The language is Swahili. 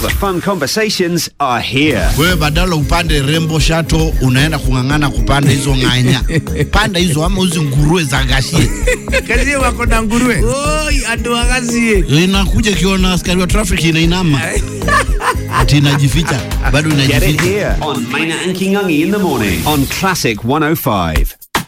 the fun conversations are here. Wewe badala upande Rembo Shuttle unaenda kungangana kupanda hizo nganya. Panda hizo ama uzi nguruwe za gashi. Kazi wako na nguruwe. Oi, aduagazie. Inakuja kiona askari wa traffic inainama. Ati inajificha. Bado inajificha. Get it here on Maina and Kingangi in the morning on Classic 105.